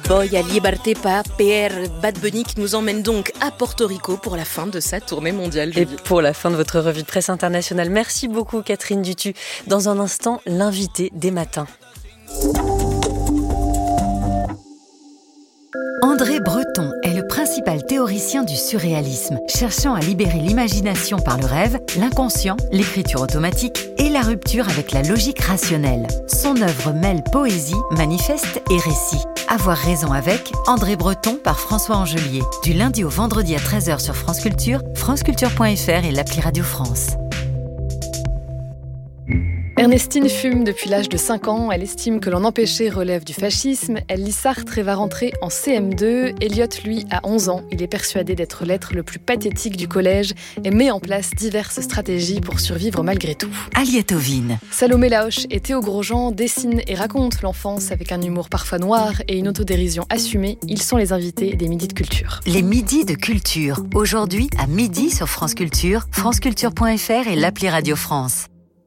Voy a Liberté par PR Bad Bunny qui nous emmène donc à Porto Rico pour la fin de sa tournée mondiale. Et pour la fin de votre revue de presse internationale. Merci beaucoup Catherine Dutu. Dans un instant, l'invité des matins. André Breton est le principal théoricien du surréalisme, cherchant à libérer l'imagination par le rêve, l'inconscient, l'écriture automatique et la rupture avec la logique rationnelle. Son œuvre mêle poésie, manifeste et récit. Avoir raison avec André Breton par François Angelier. Du lundi au vendredi à 13h sur France Culture, franceculture.fr et l'appli Radio France. Ernestine fume depuis l'âge de 5 ans. Elle estime que l'en empêcher relève du fascisme. Elle lit Sartre et va rentrer en CM2. Elliot, lui, a 11 ans. Il est persuadé d'être l'être le plus pathétique du collège et met en place diverses stratégies pour survivre malgré tout. Aliette Ovine. Salomé Laoche et Théo Grosjean dessinent et racontent l'enfance avec un humour parfois noir et une autodérision assumée. Ils sont les invités des Midis de Culture. Les Midis de Culture. Aujourd'hui, à midi sur France Culture, franceculture.fr et l'appli Radio France.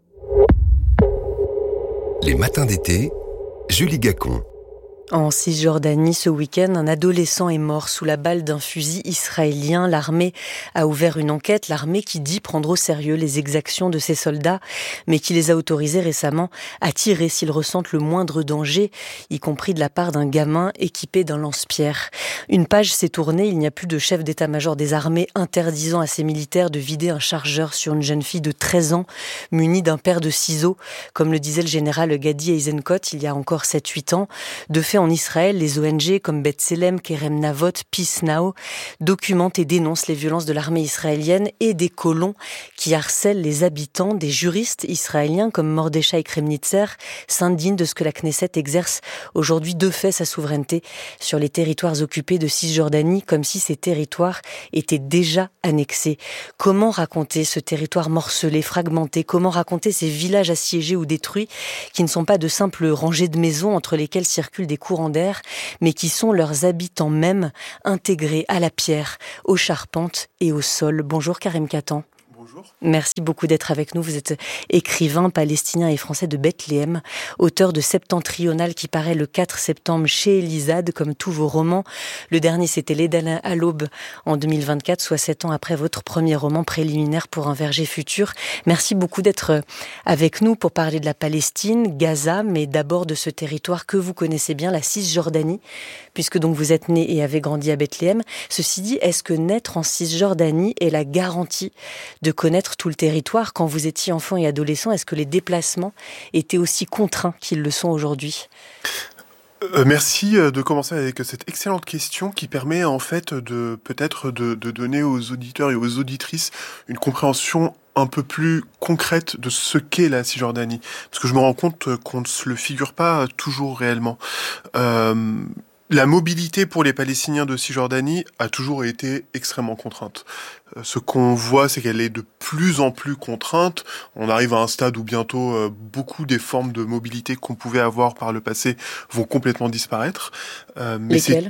Les matins d'été, Julie Gacon. En Cisjordanie, ce week-end, un adolescent est mort sous la balle d'un fusil israélien. L'armée a ouvert une enquête, l'armée qui dit prendre au sérieux les exactions de ses soldats, mais qui les a autorisés récemment à tirer s'ils ressentent le moindre danger, y compris de la part d'un gamin équipé d'un lance-pierre. Une page s'est tournée, il n'y a plus de chef d'état-major des armées interdisant à ses militaires de vider un chargeur sur une jeune fille de 13 ans, munie d'un paire de ciseaux, comme le disait le général Gadi Eisenkot il y a encore 7-8 ans. De fait, en Israël, les ONG comme B'Tselem, Kerem Navot, Peace Now documentent et dénoncent les violences de l'armée israélienne et des colons qui harcèlent les habitants. Des juristes israéliens comme Mordechai Kremnitzer s'indignent de ce que la Knesset exerce aujourd'hui de fait sa souveraineté sur les territoires occupés de Cisjordanie, comme si ces territoires étaient déjà annexés. Comment raconter ce territoire morcelé, fragmenté? Comment raconter ces villages assiégés ou détruits qui ne sont pas de simples rangées de maisons entre lesquelles circulent des courants d'air, mais qui sont leurs habitants même, intégrés à la pierre, aux charpentes et au sol. Bonjour Karim Katan. Bonjour. Merci beaucoup d'être avec nous. Vous êtes écrivain palestinien et français de Bethléem, auteur de Septentrional qui paraît le 4 septembre chez Elisade, comme tous vos romans. Le dernier, c'était L'Éden à l'aube en 2024, soit 7 ans après votre premier roman préliminaire pour un verger futur. Merci beaucoup d'être avec nous pour parler de la Palestine, Gaza, mais d'abord de ce territoire que vous connaissez bien, la Cisjordanie, puisque donc vous êtes né et avez grandi à Bethléem. Ceci dit, est-ce que naître en Cisjordanie est la garantie de connaître tout le territoire? Quand vous étiez enfant et adolescent, est-ce que les déplacements étaient aussi contraints qu'ils le sont aujourd'hui? Merci de commencer avec cette excellente question qui permet en fait de peut-être de donner aux auditeurs et aux auditrices une compréhension un peu plus concrète de ce qu'est la Cisjordanie. Parce que je me rends compte qu'on ne se le figure pas toujours réellement. La mobilité pour les Palestiniens de Cisjordanie a toujours été extrêmement contrainte. Ce qu'on voit, c'est qu'elle est de plus en plus contrainte. On arrive à un stade où bientôt beaucoup des formes de mobilité qu'on pouvait avoir par le passé vont complètement disparaître. Lesquelles ?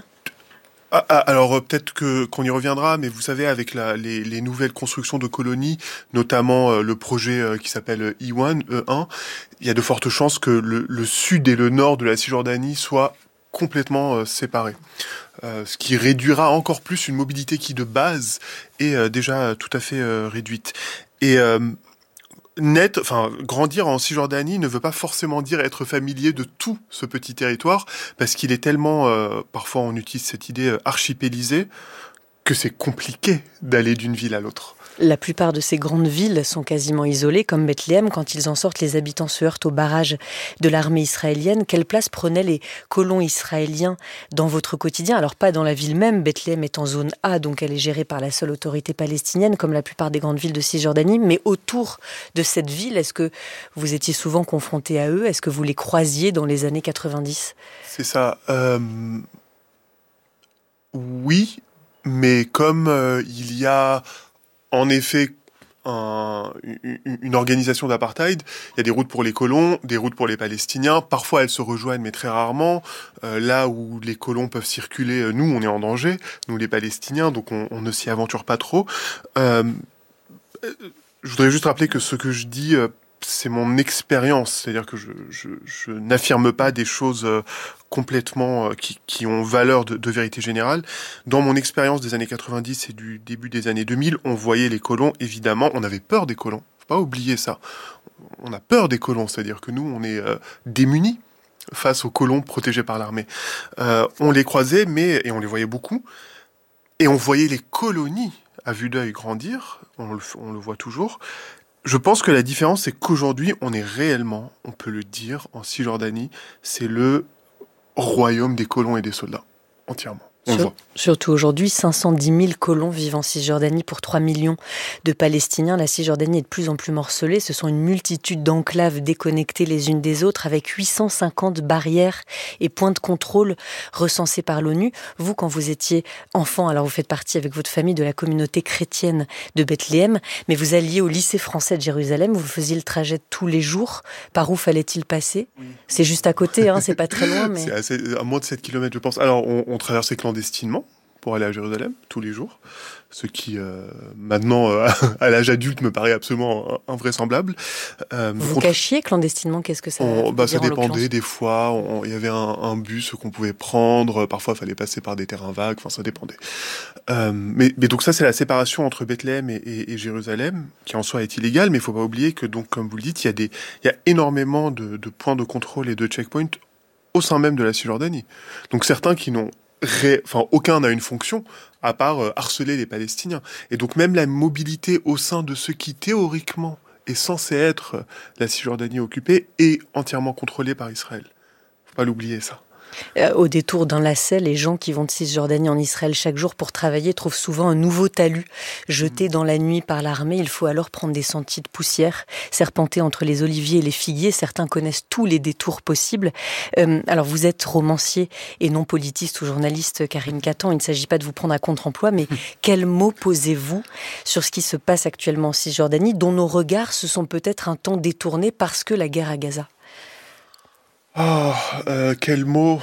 Alors peut-être qu'on y reviendra, mais vous savez, avec les nouvelles constructions de colonies, notamment le projet qui s'appelle E1, il y a de fortes chances que le sud et le nord de la Cisjordanie soient complètement séparés. Ce qui réduira encore plus une mobilité qui de base est déjà tout à fait réduite. Et grandir en Cisjordanie ne veut pas forcément dire être familier de tout ce petit territoire, parce qu'il est tellement, parfois on utilise cette idée archipélisée, que c'est compliqué d'aller d'une ville à l'autre. La plupart de ces grandes villes sont quasiment isolées, comme Bethléem. Quand ils en sortent, les habitants se heurtent au barrage de l'armée israélienne. Quelle place prenaient les colons israéliens dans votre quotidien? Alors pas dans la ville même, Bethléem est en zone A, donc elle est gérée par la seule autorité palestinienne, comme la plupart des grandes villes de Cisjordanie. Mais autour de cette ville, est-ce que vous étiez souvent confrontés à eux? Est-ce que vous les croisiez dans les années 90? C'est ça. Oui, mais comme il y a en effet une organisation d'apartheid, il y a des routes pour les colons, des routes pour les Palestiniens. Parfois, elles se rejoignent, mais très rarement. Là où les colons peuvent circuler, nous, on est en danger, nous, les Palestiniens, donc on ne s'y aventure pas trop. Je voudrais juste rappeler que ce que je dis, c'est mon expérience, c'est-à-dire que je n'affirme pas des choses complètement qui ont valeur de vérité générale. Dans mon expérience des années 90 et du début des années 2000, on voyait les colons, évidemment, on avait peur des colons. Faut pas oublier ça. On a peur des colons, c'est-à-dire que nous, on est démunis face aux colons protégés par l'armée. On les croisait, et on les voyait beaucoup, et on voyait les colonies à vue d'œil grandir, on le voit toujours. Je pense que la différence, c'est qu'aujourd'hui, on est réellement, on peut le dire, en Cisjordanie, c'est le royaume des colons et des soldats, entièrement. On le voit. Surtout aujourd'hui, 510 000 colons vivent en Cisjordanie pour 3 millions de Palestiniens. La Cisjordanie est de plus en plus morcelée. Ce sont une multitude d'enclaves déconnectées les unes des autres avec 850 barrières et points de contrôle recensés par l'ONU. Vous, quand vous étiez enfant, alors vous faites partie avec votre famille de la communauté chrétienne de Bethléem, mais vous alliez au lycée français de Jérusalem, vous faisiez le trajet tous les jours. Par où fallait-il passer ? Oui. C'est juste à côté, c'est pas très loin. Mais... C'est à moins de 7 km, je pense. Alors, on traversait clandestinement pour aller à Jérusalem tous les jours, ce qui maintenant à l'âge adulte me paraît absolument invraisemblable. Vous cachiez clandestinement, qu'est-ce que ça veut dire, ça dépendait des fois, il y avait un bus qu'on pouvait prendre, parfois il fallait passer par des terrains vagues, enfin ça dépendait. Mais donc ça c'est la séparation entre Bethléem et Jérusalem, qui en soi est illégale, mais il ne faut pas oublier que donc comme vous le dites, il y a énormément de points de contrôle et de checkpoints au sein même de la Cisjordanie. Donc certains qui n'ont aucun n'a une fonction, à part harceler les Palestiniens. Et donc même la mobilité au sein de ce qui, théoriquement, est censé être la Cisjordanie occupée, est entièrement contrôlée par Israël. Faut pas l'oublier, ça. Au détour d'un lacet, les gens qui vont de Cisjordanie en Israël chaque jour pour travailler trouvent souvent un nouveau talus jeté dans la nuit par l'armée. Il faut alors prendre des sentiers de poussière, serpenter entre les oliviers et les figuiers. Certains connaissent tous les détours possibles. Alors vous êtes romancier et non politiste ou journaliste, Karim Katan. Il ne s'agit pas de vous prendre à contre-emploi, mais quels mots posez-vous sur ce qui se passe actuellement en Cisjordanie, dont nos regards se sont peut-être un temps détournés parce que la guerre à Gaza ? Quel mot,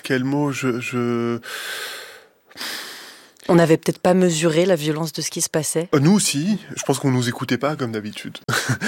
On n'avait peut-être pas mesuré la violence de ce qui se passait. Nous aussi, je pense qu'on nous écoutait pas comme d'habitude.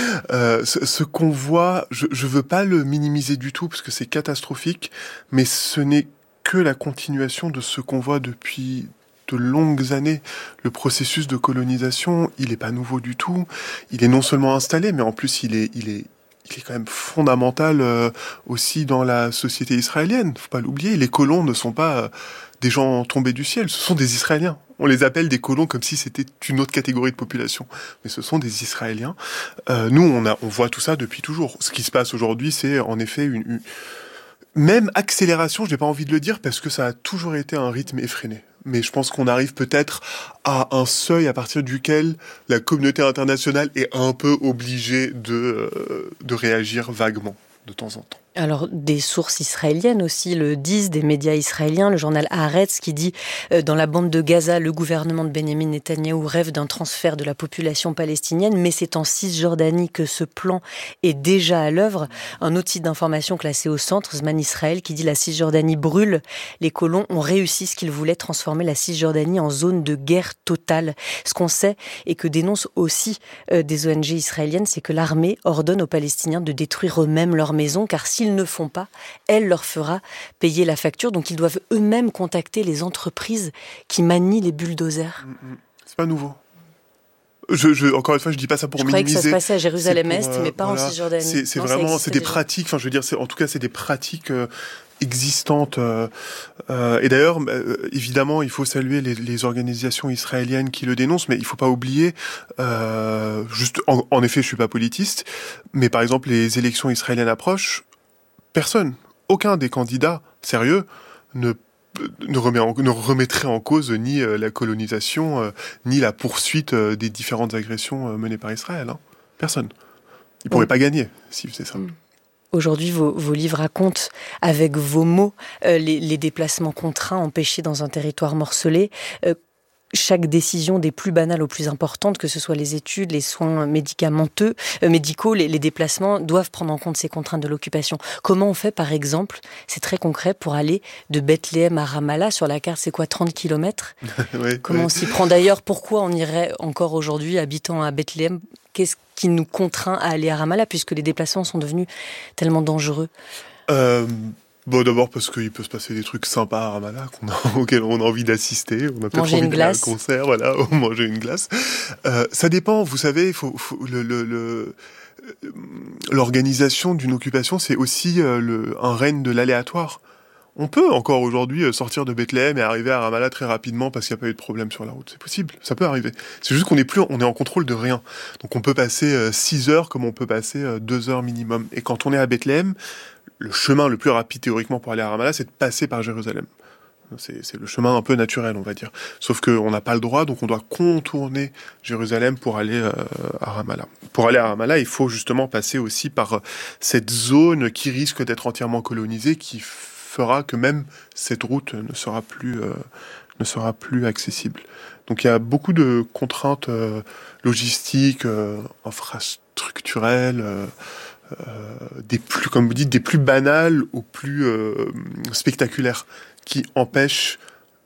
Ce qu'on voit, je veux pas le minimiser du tout parce que c'est catastrophique, mais ce n'est que la continuation de ce qu'on voit depuis de longues années. Le processus de colonisation, il est pas nouveau du tout. Il est non seulement installé, mais en plus il est quand même fondamental aussi dans la société israélienne. Faut pas l'oublier. Les colons ne sont pas des gens tombés du ciel. Ce sont des Israéliens. On les appelle des colons comme si c'était une autre catégorie de population. Mais ce sont des Israéliens. Nous, on voit tout ça depuis toujours. Ce qui se passe aujourd'hui, c'est en effet une même accélération. Je n'ai pas envie de le dire parce que ça a toujours été un rythme effréné. Mais je pense qu'on arrive peut-être à un seuil à partir duquel la communauté internationale est un peu obligée de réagir vaguement, de temps en temps. Alors, des sources israéliennes aussi le disent, des médias israéliens, le journal Haaretz qui dit dans la bande de Gaza, le gouvernement de Benyamin Netanyahou rêve d'un transfert de la population palestinienne, mais c'est en Cisjordanie que ce plan est déjà à l'œuvre. Un autre site d'information classé au centre, Zman Israël, qui dit la Cisjordanie brûle. Les colons ont réussi ce qu'ils voulaient, transformer la Cisjordanie en zone de guerre totale. Ce qu'on sait et que dénoncent aussi des ONG israéliennes, c'est que l'armée ordonne aux Palestiniens de détruire eux-mêmes leurs maisons, car s'ils ne font pas, elle leur fera payer la facture. Donc ils doivent eux-mêmes contacter les entreprises qui manient les bulldozers. C'est pas nouveau. Encore une fois, je dis pas ça pour Je minimiser. croyais que ça se passait à Jérusalem-Est, mais pas en Cisjordanie. C'est vraiment, c'est des pratiques. Enfin, je veux dire, en tout cas, c'est des pratiques existantes. Et d'ailleurs, évidemment, il faut saluer les organisations israéliennes qui le dénoncent, mais il faut pas oublier. Juste, en effet, je suis pas politiste, mais par exemple, les élections israéliennes approchent. Aucun des candidats sérieux ne remettrait en cause ni la colonisation, ni la poursuite des différentes agressions menées par Israël. Personne. Ils ne pourraient pas gagner s'ils faisaient ça. Aujourd'hui, vos livres racontent avec vos mots les déplacements contraints empêchés dans un territoire morcelé. chaque décision des plus banales aux plus importantes, que ce soit les études, les soins médicaux, les déplacements, doivent prendre en compte ces contraintes de l'occupation. Comment on fait, par exemple, c'est très concret, pour aller de Bethléem à Ramallah? Sur la carte, c'est quoi, 30 kilomètres? Oui, Comment on s'y prend d'ailleurs? Pourquoi on irait encore aujourd'hui, habitant à Bethléem? Qu'est-ce qui nous contraint à aller à Ramallah, puisque les déplacements sont devenus tellement dangereux? Bon, d'abord parce qu'il peut se passer des trucs sympas à Ramallah auxquels on a envie d'assister. On a peut-être manger envie une d'aller à un glace. concert, voilà, ou manger une glace. Ça dépend, vous savez, l'organisation d'une occupation, c'est aussi un règne de l'aléatoire. On peut encore aujourd'hui sortir de Bethléem et arriver à Ramallah très rapidement parce qu'il n'y a pas eu de problème sur la route. C'est possible, ça peut arriver. C'est juste on est en contrôle de rien. Donc on peut passer 6 heures comme on peut passer 2 heures minimum. Et quand on est à Bethléem, le chemin le plus rapide théoriquement pour aller à Ramallah, c'est de passer par Jérusalem. C'est le chemin un peu naturel, on va dire. Sauf qu'on n'a pas le droit, donc on doit contourner Jérusalem pour aller à Ramallah. Pour aller à Ramallah, il faut justement passer aussi par cette zone qui risque d'être entièrement colonisée, qui fera que même cette route ne sera plus accessible. Donc il y a beaucoup de contraintes logistiques, infrastructurelles, comme vous dites, des plus banales aux plus spectaculaires, qui empêchent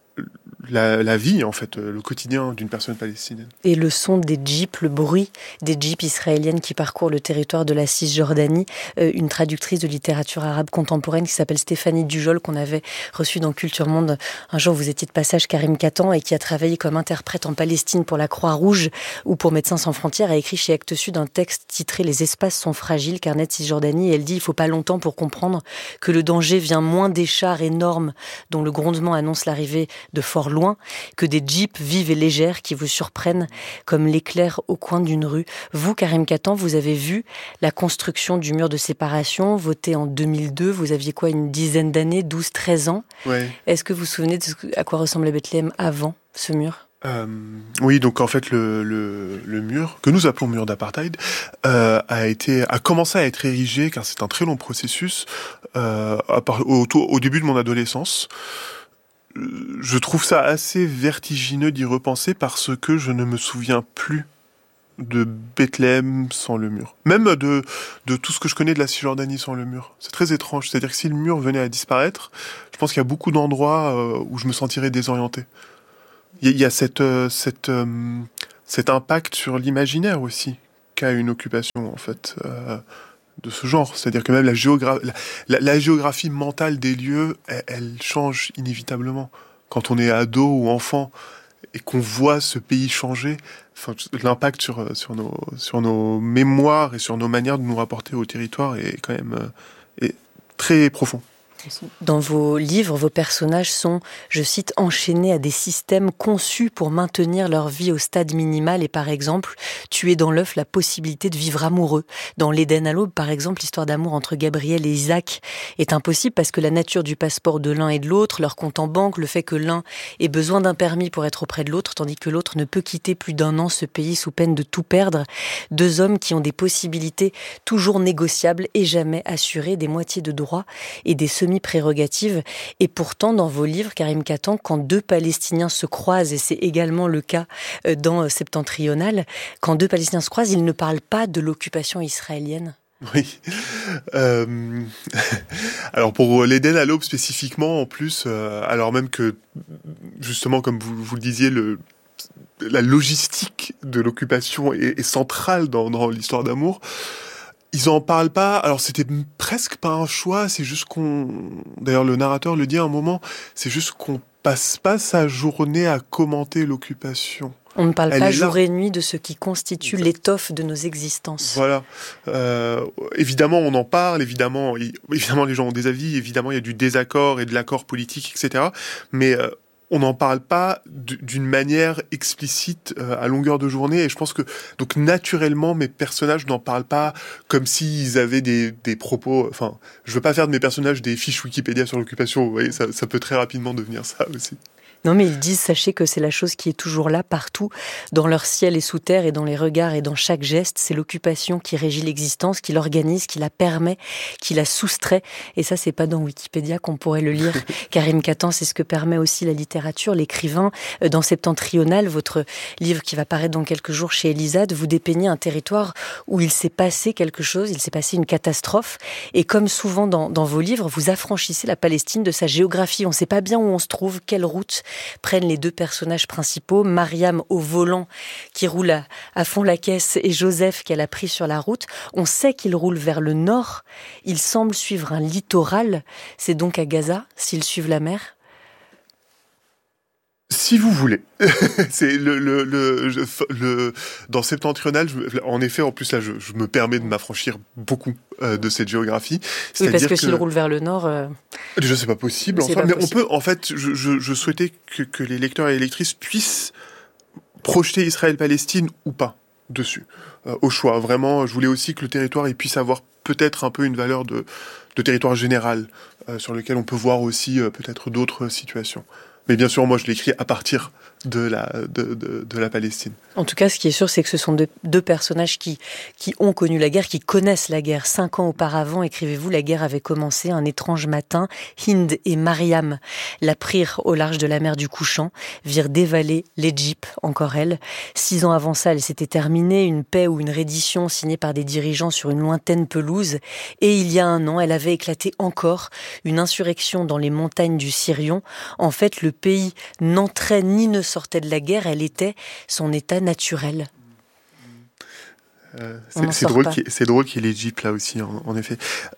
la vie, en fait, le quotidien d'une personne palestinienne. Et le son des jeeps, le bruit des jeeps israéliennes qui parcourent le territoire de la Cisjordanie. Une traductrice de littérature arabe contemporaine qui s'appelle Stéphanie Dujol, qu'on avait reçue dans Culture Monde. Un jour, vous étiez de passage, Karim Katan, et qui a travaillé comme interprète en Palestine pour la Croix-Rouge ou pour Médecins sans frontières, a écrit chez Actes Sud un texte titré « Les espaces sont fragiles, carnet de Cisjordanie ». Et elle dit « Il ne faut pas longtemps pour comprendre que le danger vient moins des chars énormes dont le grondement annonce l'arrivée de fort loin, que des jeeps vives et légères qui vous surprennent comme l'éclair au coin d'une rue. » Vous, Karim Katan, vous avez vu la construction du mur de séparation, voté en 2002. Vous aviez quoi, une dizaine d'années, 12-13 ans. Ouais. Est-ce que vous vous souvenez à quoi ressemblait Bethléem avant ce mur? Oui, donc en fait le mur, que nous appelons mur d'apartheid, a commencé à être érigé, car c'est un très long processus, au début de mon adolescence. Je trouve ça assez vertigineux d'y repenser parce que je ne me souviens plus de Bethléem sans le mur. Même de tout ce que je connais de la Cisjordanie sans le mur. C'est très étrange. C'est-à-dire que si le mur venait à disparaître, je pense qu'il y a beaucoup d'endroits où je me sentirais désorienté. Il y a cet impact sur l'imaginaire aussi qu'a une occupation, en fait, de ce genre. C'est-à-dire que même la géographie mentale des lieux, elle change inévitablement. Quand on est ado ou enfant et qu'on voit ce pays changer, enfin, l'impact sur nos mémoires et sur nos manières de nous rapporter au territoire est quand même est très profond. Dans vos livres, vos personnages sont, je cite, enchaînés à des systèmes conçus pour maintenir leur vie au stade minimal et, par exemple, tuer dans l'œuf la possibilité de vivre amoureux. Dans l'Éden à l'aube, par exemple, l'histoire d'amour entre Gabriel et Isaac est impossible parce que la nature du passeport de l'un et de l'autre, leur compte en banque, le fait que l'un ait besoin d'un permis pour être auprès de l'autre, tandis que l'autre ne peut quitter plus d'un an ce pays sous peine de tout perdre. Deux hommes qui ont des possibilités toujours négociables et jamais assurées, des moitiés de droit et des prérogatives. Et pourtant, dans vos livres, Karim Katan, quand deux Palestiniens se croisent, et c'est également le cas dans Septentrional, quand deux Palestiniens se croisent, ils ne parlent pas de l'occupation israélienne. Oui. Alors pour l'Éden à l'aube spécifiquement, en plus, alors même que, justement, comme vous le disiez, la logistique de l'occupation est centrale dans l'histoire d'amour, ils en parlent pas. Alors c'était presque pas un choix, c'est juste d'ailleurs le narrateur le dit à un moment, c'est juste qu'on passe pas sa journée à commenter l'occupation. On ne parle pas jour et nuit de ce qui constitue l'étoffe de nos existences. Voilà. Évidemment, on en parle, évidemment les gens ont des avis, évidemment il y a du désaccord et de l'accord politique, etc. Mais on n'en parle pas d'une manière explicite à longueur de journée, et je pense que donc naturellement mes personnages n'en parlent pas comme s'ils avaient des propos. Enfin, je veux pas faire de mes personnages des fiches Wikipédia sur l'occupation. Vous voyez, ça peut très rapidement devenir ça aussi. Non, mais ils disent, sachez que c'est la chose qui est toujours là, partout, dans leur ciel et sous terre, et dans les regards et dans chaque geste. C'est l'occupation qui régit l'existence, qui l'organise, qui la permet, qui la soustrait. Et ça, c'est pas dans Wikipédia qu'on pourrait le lire. Karim Katan, c'est ce que permet aussi la littérature, l'écrivain. Dans Septentrional, votre livre qui va paraître dans quelques jours chez Elisade, vous dépeignez un territoire où il s'est passé quelque chose, il s'est passé une catastrophe. Et comme souvent dans vos livres, vous affranchissez la Palestine de sa géographie. On ne sait pas bien où on se trouve, quelle route prennent les deux personnages principaux, Mariam au volant qui roule à fond la caisse et Joseph qu'elle a pris sur la route. On sait qu'il roule vers le nord, il semble suivre un littoral, c'est donc à Gaza, s'ils suivent la mer? Si vous voulez. C'est dans Septentrional, en effet, en plus là, je me permets de m'affranchir beaucoup de cette géographie. Oui, parce que s'il roule vers le nord... Déjà, c'est pas possible. C'est pas mais possible. on peut, en fait, je souhaitais que les lecteurs et les lectrices puissent projeter Israël-Palestine ou pas dessus, au choix. Vraiment, je voulais aussi que le territoire il puisse avoir peut-être un peu une valeur de territoire général, sur lequel on peut voir aussi peut-être d'autres situations. Mais bien sûr, moi, je l'écris à partir de la Palestine. En tout cas, ce qui est sûr, c'est que ce sont deux personnages qui ont connu la guerre, qui connaissent la guerre. 5 ans auparavant, écrivez-vous, la guerre avait commencé un étrange matin. Hind et Mariam la prirent au large de la mer du Couchant, virent dévaler l'Égypte, encore elle. 6 ans avant ça, elle s'était terminée, une paix ou une reddition signée par des dirigeants sur une lointaine pelouse. Et il y a 1 an, elle avait éclaté encore une insurrection dans les montagnes du Sirion. En fait, le pays n'entrait ni ne sortait de la guerre, elle était son état naturel. C'est drôle qu'il y ait l'Égypte là aussi, en effet.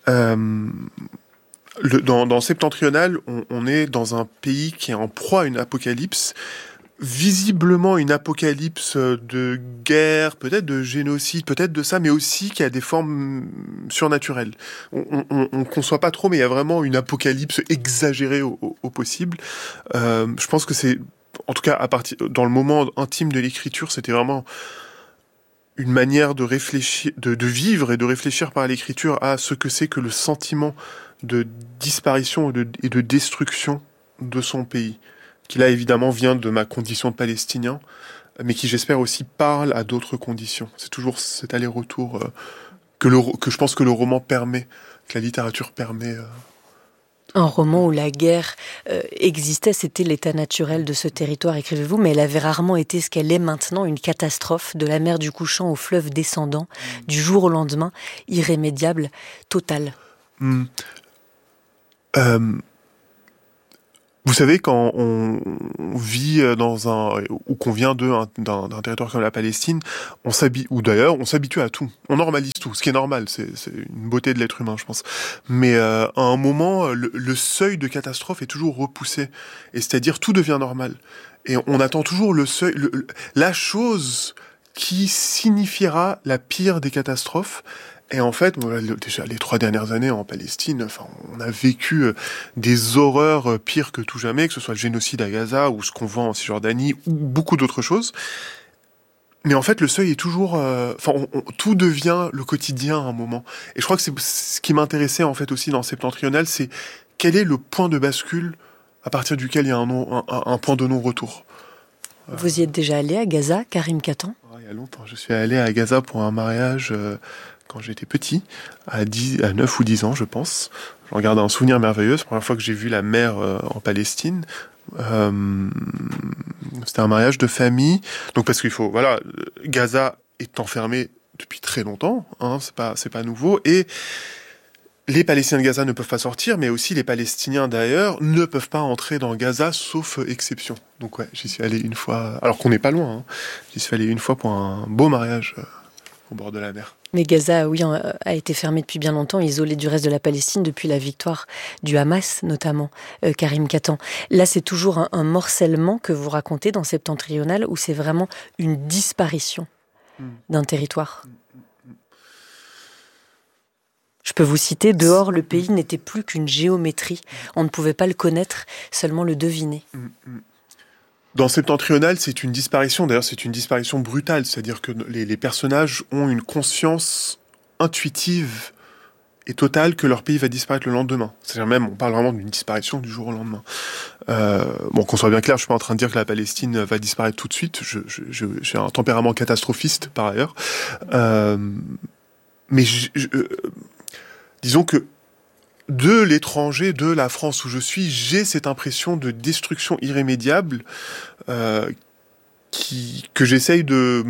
Dans Septentrional, on est dans un pays qui est en proie à une apocalypse, visiblement une apocalypse de guerre, peut-être de génocide, peut-être de ça, mais aussi qui a des formes surnaturelles. On conçoit pas trop, mais il y a vraiment une apocalypse exagérée au possible. Je pense que c'est, en tout cas, dans le moment intime de l'écriture, c'était vraiment une manière de réfléchir, de vivre et de réfléchir par l'écriture à ce que c'est que le sentiment de disparition et de destruction de son pays, qui là évidemment vient de ma condition de Palestinien, mais qui j'espère aussi parle à d'autres conditions. C'est toujours cet aller-retour que je pense que le roman permet, que la littérature permet. Un roman où la guerre existait, c'était l'état naturel de ce territoire, écrivez-vous, mais elle avait rarement été ce qu'elle est maintenant, une catastrophe, de la mer du Couchant au fleuve descendant, du jour au lendemain, irrémédiable, totale. Vous savez, quand on vit ou qu'on vient d'un territoire comme la Palestine, on s'habitue à tout. On normalise tout, ce qui est normal. C'est une beauté de l'être humain, je pense. Mais à un moment, le seuil de catastrophe est toujours repoussé. Et c'est-à-dire, tout devient normal. Et on attend toujours le seuil, la chose qui signifiera la pire des catastrophes. Et en fait, déjà les 3 dernières années en Palestine, enfin, on a vécu des horreurs pires que tout jamais, que ce soit le génocide à Gaza ou ce qu'on voit en Cisjordanie ou beaucoup d'autres choses. Mais en fait, le seuil est toujours, tout devient le quotidien à un moment. Et je crois que c'est ce qui m'intéressait en fait aussi dans Septentrional, c'est quel est le point de bascule à partir duquel il y a un point de non-retour. Vous y êtes déjà allé à Gaza, Karim Katan ? Il y a longtemps, je suis allé à Gaza pour un mariage. Quand j'étais petit, à 9 ou 10 ans, je pense. J'en garde un souvenir merveilleux. C'est la première fois que j'ai vu la mer en Palestine. C'était un mariage de famille. Donc parce qu'il faut, voilà, Gaza est enfermé depuis très longtemps. Hein, c'est pas nouveau. Et les Palestiniens de Gaza ne peuvent pas sortir, mais aussi les Palestiniens d'ailleurs ne peuvent pas entrer dans Gaza, sauf exception. Donc ouais, j'y suis allé une fois, alors qu'on n'est pas loin. Hein. J'y suis allé une fois pour un beau mariage au bord de la mer. Mais Gaza, oui, a été fermé depuis bien longtemps, isolé du reste de la Palestine depuis la victoire du Hamas, notamment, Karim Katan. Là, c'est toujours un morcellement que vous racontez dans Septentrional, où c'est vraiment une disparition d'un territoire. Je peux vous citer, dehors, le pays n'était plus qu'une géométrie. On ne pouvait pas le connaître, seulement le deviner. Dans Septentrional, c'est une disparition. D'ailleurs, c'est une disparition brutale. C'est-à-dire que les personnages ont une conscience intuitive est totale que leur pays va disparaître le lendemain. C'est-à-dire même, on parle vraiment d'une disparition du jour au lendemain. Qu'on soit bien clair, je suis pas en train de dire que la Palestine va disparaître tout de suite. J'ai un tempérament catastrophiste, par ailleurs. Mais disons que de l'étranger, de la France où je suis, j'ai cette impression de destruction irrémédiable que j'essaye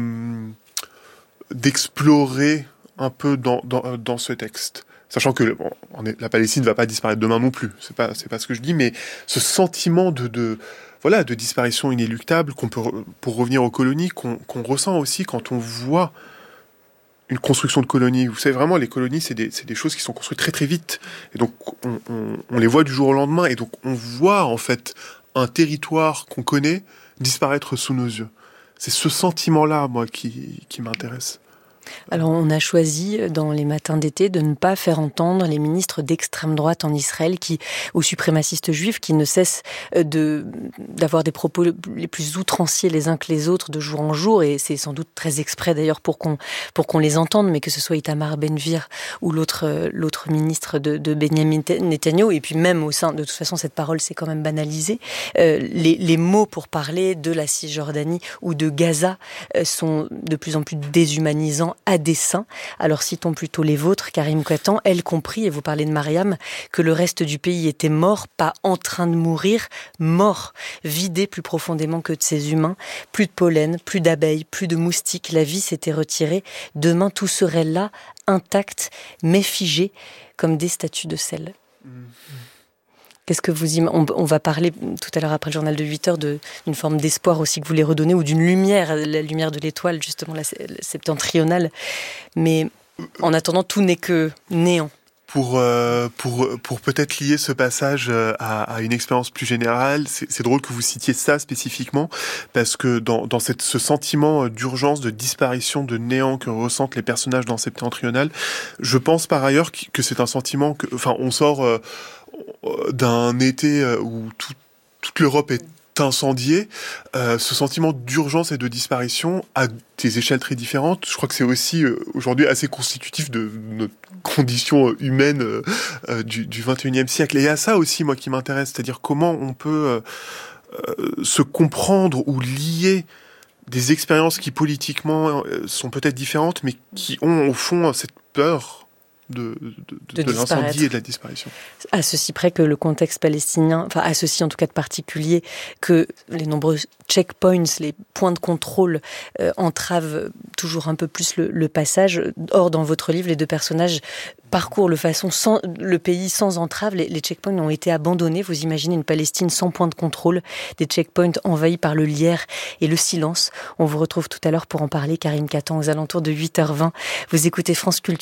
d'explorer un peu dans ce texte. Sachant que la Palestine ne va pas disparaître demain non plus. C'est pas ce que je dis, mais ce sentiment de disparition inéluctable pour revenir aux colonies, qu'on ressent aussi quand on voit une construction de colonies. Vous savez, vraiment, les colonies, c'est des choses qui sont construites très très vite. Et donc, on les voit du jour au lendemain. Et donc, on voit en fait un territoire qu'on connaît disparaître sous nos yeux. C'est ce sentiment-là, moi, qui m'intéresse. Alors on a choisi dans les matins d'été de ne pas faire entendre les ministres d'extrême droite en Israël ou suprémacistes juifs qui ne cessent d'avoir des propos les plus outranciers les uns que les autres de jour en jour, et c'est sans doute très exprès d'ailleurs pour qu'on les entende, mais que ce soit Itamar Ben-Gvir ou l'autre ministre de Benjamin Netanyahou, et puis même au sein, de toute façon cette parole s'est quand même banalisée, les mots pour parler de la Cisjordanie ou de Gaza sont de plus en plus déshumanisants à dessein. Alors citons plutôt les vôtres, Karim Katan, elle compris, et vous parlez de Mariam, que le reste du pays était mort, pas en train de mourir, mort, vidé plus profondément que de ses humains, plus de pollen, plus d'abeilles, plus de moustiques, la vie s'était retirée, demain tout serait là, intact, mais figé, comme des statues de sel. Qu'est-ce que on va parler tout à l'heure après le journal de 8h d'une forme d'espoir aussi que vous voulez redonner, ou d'une lumière, la lumière de l'étoile, justement, la septentrionale. Mais en attendant, tout n'est que néant. Pour peut-être lier ce passage à une expérience plus générale, c'est drôle que vous citiez ça spécifiquement, parce que dans ce sentiment d'urgence, de disparition, de néant que ressentent les personnages dans Septentrional, je pense par ailleurs que c'est un sentiment on sort d'un été où toute l'Europe est incendiée. Ce sentiment d'urgence et de disparition à des échelles très différentes, je crois que c'est aussi aujourd'hui assez constitutif de notre condition humaine du 21e siècle. Et il y a ça aussi, moi, qui m'intéresse, c'est-à-dire comment on peut se comprendre ou lier des expériences qui politiquement sont peut-être différentes, mais qui ont au fond cette peur de l'incendie et de la disparition. À ceci près que le contexte palestinien, enfin à ceci en tout cas de particulier, que les nombreux checkpoints, les points de contrôle entravent toujours un peu plus le passage. Or, dans votre livre, les deux personnages parcourent le pays sans entrave. Les checkpoints ont été abandonnés. Vous imaginez une Palestine sans point de contrôle, des checkpoints envahis par le lierre et le silence. On vous retrouve tout à l'heure pour en parler, Karim Katan, aux alentours de 8h20. Vous écoutez France Culture.